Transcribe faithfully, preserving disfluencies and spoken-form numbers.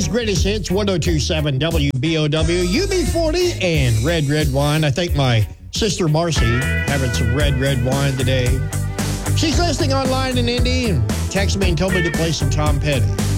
Indy's greatest hits, one oh two point seven W B O W, U B forty, and Red Red Wine. I think my sister Marcy having some red, red wine today. She's listening online in Indy and texted me and told me to play some Tom Petty.